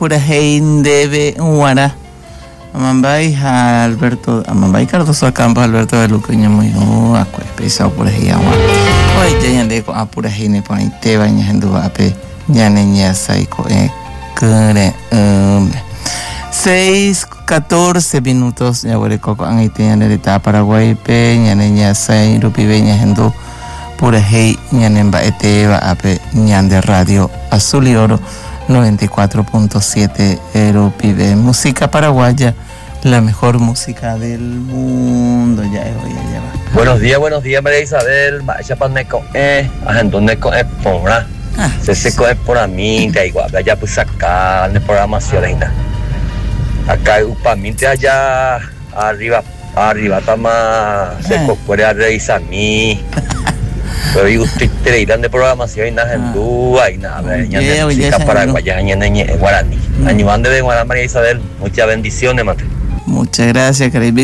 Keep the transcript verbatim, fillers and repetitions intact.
pura gente de Guara. Amambay Alberto, Amambay Cardoso Campos, Alberto de Lucuña, muy oh, acué, pesado por ahí agua. Hoy ya yande con apura gente por ahí te bañas en tu ape, ya niña saiko, eh, cure, um. seis, catorce minutos, ya voy a coco, ahí te yande de ta Paraguay, pe, ya niña sai, rupi beñas en tu pura hey, ya nemba ete va ape, ya de radio azul y oro. noventa y cuatro punto siete Rupi de música paraguaya, la mejor música del mundo. Ya, ya, ya va. Buenos días, buenos días, María Isabel. Vaya para Neco, eh, agendo Neco, eh, por se seco es por a mí, te igual, ya pues acá, en el programación, linda. Acá, para mí, te allá arriba, arriba, tama, seco, puede revisar a mí. Pero yo estoy trayendo de programación y nada en duda y nada, ya música paraguaya, ya en guaraní. Año de Guaraní, María Isabel, muchas bendiciones, mate. Muchas gracias, Caribe.